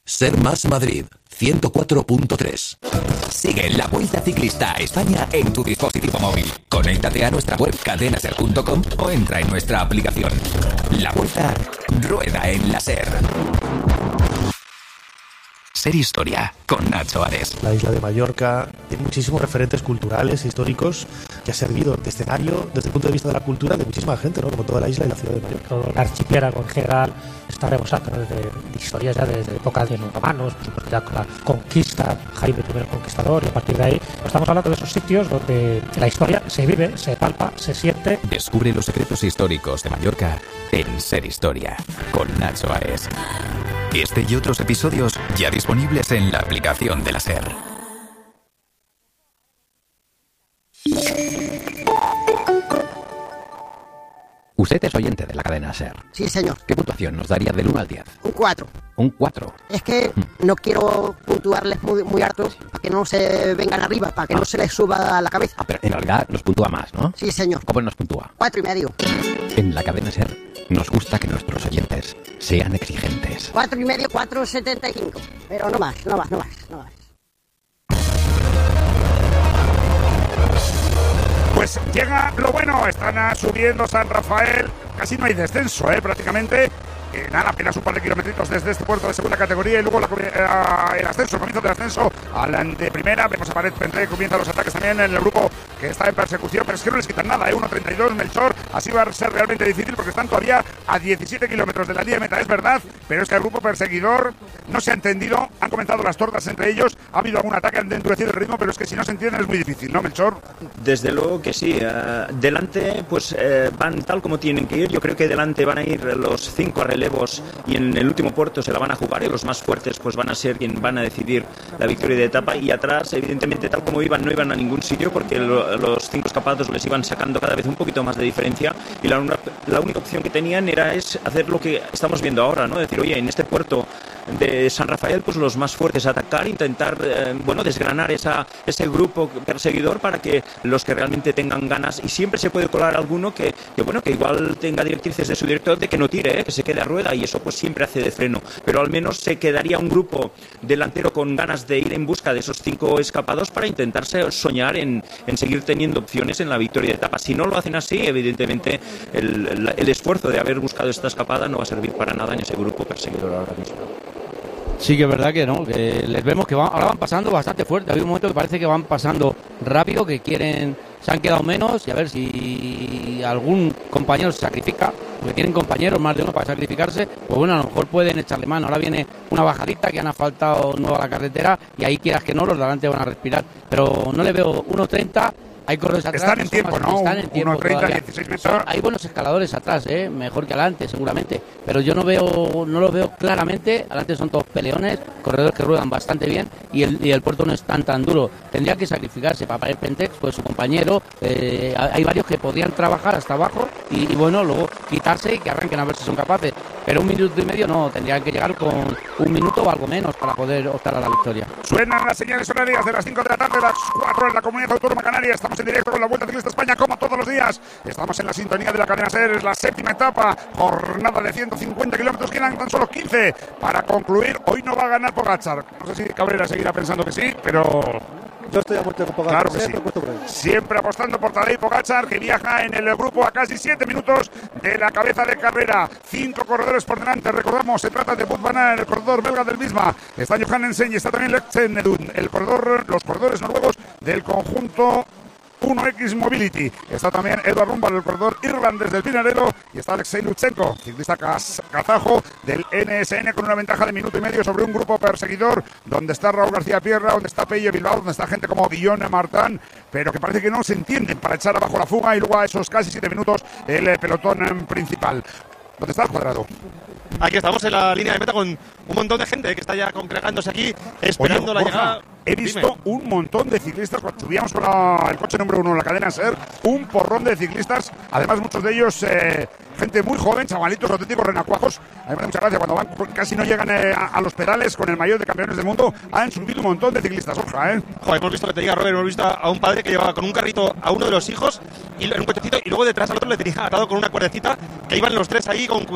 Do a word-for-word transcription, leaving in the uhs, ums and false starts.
Ser Más Madrid, ciento cuatro punto tres. Sigue la Vuelta Ciclista a España en tu dispositivo móvil. Conéctate a nuestra web cadenaser punto com o entra en nuestra aplicación. La Vuelta rueda en la Ser. Ser Historia, con Nacho Ares. La isla de Mallorca tiene muchísimos referentes culturales e históricos que ha servido de escenario desde el punto de vista de la cultura de muchísima gente, ¿no? Como toda la isla y la ciudad de Mallorca. Todo el archipiélago en general está rebosado de, de historias ya desde épocas de los romanos, por supuesto ya con la conquista, Jaime primero el Conquistador, y a partir de ahí estamos hablando de esos sitios donde la historia se vive, se palpa, se siente. Descubre los secretos históricos de Mallorca en Ser Historia, con Nacho Ares. Este y otros episodios ya disponibles en la aplicación de la Ser. Usted es oyente de la cadena Ser. Sí, señor. ¿Qué puntuación nos daría del uno al diez? Un cuatro. Un cuatro. Es que no quiero puntuarles muy, muy harto para que no se vengan arriba, para que ah. no se les suba a la cabeza. Ah, pero en realidad nos puntúa más, ¿no? Sí, señor. ¿Cómo nos puntúa? Cuatro y medio. En la cadena Ser nos gusta que nuestros oyentes sean exigentes. Cuatro y medio, cuatro setenta y cinco. Pero no más, no más, no más, no más. Pues llega lo bueno, están subiendo San Rafael, casi no hay descenso, ¿eh? Prácticamente. Eh, nada, apenas un par de kilometritos desde este puerto de segunda categoría y luego la, eh, el ascenso, el comienzo del ascenso al de primera. Vemos a Pared Pendré, comienzan los ataques también en el grupo que está en persecución, pero es que no les quitan nada, ¿eh? uno treinta y dos, Melchor, así va a ser realmente difícil porque están todavía a diecisiete kilómetros de la línea de meta, es verdad, pero es que el grupo perseguidor no se ha entendido, han comenzado las tortas entre ellos, ha habido algún ataque, han endurecido el ritmo, pero es que si no se entienden es muy difícil, ¿no, Melchor? Desde luego que sí, uh, delante pues uh, van tal como tienen que ir, yo creo que delante van a ir los cinco relevos y en el último puerto se la van a jugar y los más fuertes pues van a ser quien van a decidir la victoria de etapa, y atrás evidentemente tal como iban no iban a ningún sitio porque lo, los cinco escapados les iban sacando cada vez un poquito más de diferencia, y la, una, la única opción que tenían era es hacer lo que estamos viendo ahora, ¿no? Decir, oye, en este puerto de San Rafael pues los más fuertes atacar, intentar eh, bueno desgranar esa, ese grupo perseguidor para que los que realmente tengan ganas, y siempre se puede colar alguno que, que bueno que igual tenga directrices de su director de que no tire, ¿eh? Que se quede a rueda, y eso pues siempre hace de freno, pero al menos se quedaría un grupo delantero con ganas de ir en busca de esos cinco escapados para intentarse soñar en, en seguir teniendo opciones en la victoria de etapa. Si no lo hacen así, evidentemente el, el, el esfuerzo de haber buscado esta escapada no va a servir para nada en ese grupo perseguidor ahora mismo. Sí que es verdad que no, que les vemos que van, ahora van pasando bastante fuerte. Hay un momento que parece que van pasando rápido, que quieren, se han quedado menos, y a ver si algún compañero se sacrifica, porque tienen compañeros más de uno para sacrificarse, pues bueno, a lo mejor pueden echarle mano. Ahora viene una bajadita que han asfaltado nueva la carretera y ahí quieras que no, los de delante van a respirar, pero no le veo uno treinta. Hay corredores atrás. Están en tiempo, ¿no? Están en tiempo. uno treinta, dieciséis metros. Hay buenos escaladores atrás, ¿eh? Mejor que adelante, seguramente. Pero yo no veo, no los veo claramente. Adelante son todos peleones, corredores que ruedan bastante bien, y el, y el puerto no es tan tan duro. Tendría que sacrificarse para Pared Pentex, pues su compañero. Eh, hay varios que podrían trabajar hasta abajo y, y bueno, luego quitarse y que arranquen a ver si son capaces. Pero un minuto y medio no, tendrían que llegar con un minuto o algo menos para poder optar a la victoria. Suenan las señales horarias de las cinco de la tarde, las cuatro en la Comunidad Autónoma Canaria. Estamos en directo con la Vuelta Ciclista España, como todos los días. Estamos en la sintonía de la cadena Ser, es la séptima etapa, jornada de ciento cincuenta kilómetros, quedan tan solo quince para concluir. Hoy no va a ganar Pogačar. No sé si Cabrera seguirá pensando que sí, pero... Yo estoy a muerte con Pogačar. Claro que sí. Siempre apostando por Tadej Pogačar, que viaja en el grupo a casi siete minutos de la cabeza de carrera. Cinco corredores por delante. Recordamos, se trata de Wout van Aert, el corredor belga del Visma. Está Johannesen y está también Lexenedun, el corredor, los corredores noruegos del conjunto uno equis Mobility. Está también Edvard Rumbal, el corredor irlandés del Pinarello, y está Alexei Lutsenko, ciclista kazajo del N S N, con una ventaja de minuto y medio sobre un grupo perseguidor donde está Raúl García Pierra, donde está Pello Bilbao, donde está gente como Guillaume Martin, pero que parece que no se entienden para echar abajo la fuga, y luego a esos casi siete minutos el pelotón principal. ¿Dónde está el Cuadrado? Aquí estamos en la línea de meta con un montón de gente que está ya congregándose aquí esperando. Oye, la Borja, llegada. He visto Dime. un montón de ciclistas cuando subíamos con la, el coche número uno en la cadena Ser, un porrón de ciclistas, además muchos de ellos eh, gente muy joven, chavalitos auténticos renacuajos. A mí me da mucha gracia cuando van, casi no llegan eh, a, a los pedales con el maillot de campeones del mundo. Han subido un montón de ciclistas, Borja, ¿eh? Joder, hemos visto que te diga Robert, hemos visto a un padre que llevaba con un carrito a uno de los hijos y en un cochecito, y luego detrás al otro le tenía atado con una cuerdecita, que iban los tres ahí con